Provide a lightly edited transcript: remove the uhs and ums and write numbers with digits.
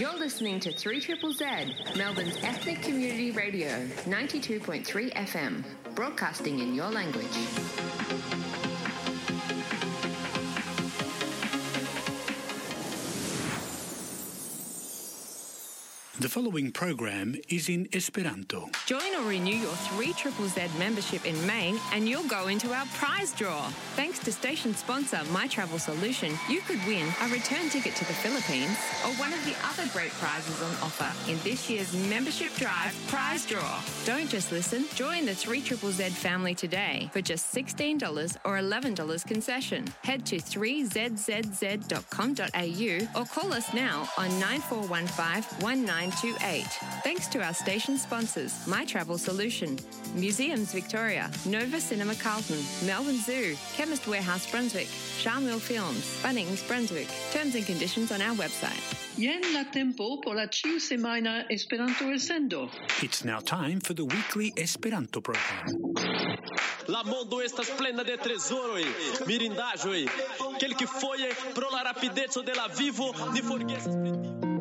You're listening to 3ZZZ, Melbourne's ethnic community radio, 92.3 FM, broadcasting in your language. The following program is in Esperanto. Join or renew your 3ZZZ membership in May and you'll go into our prize draw. Thanks to station sponsor My Travel Solution, you could win a return ticket to the Philippines or one of the other great prizes on offer in this year's Membership Drive prize draw. Don't just listen, join the 3ZZZ family today for just $16 or $11 concession. Head to 3zzz.com.au or call us now on 9415 1928. Thanks to our station sponsors, My Travel Solution, Museums Victoria, Nova Cinema Carlton, Melbourne Zoo, Chemist Warehouse Brunswick, Charmel Films, Bunnings Brunswick. Terms and conditions on our website. Jen la tempo por la ĉiu semajna Esperanto elsendo. It's now time for the weekly Esperanto program. La mondo estas plena de trezoroj, mirindaĵoj, kelkfoje pro la rapideco de la vivo ni forgesas pri tio.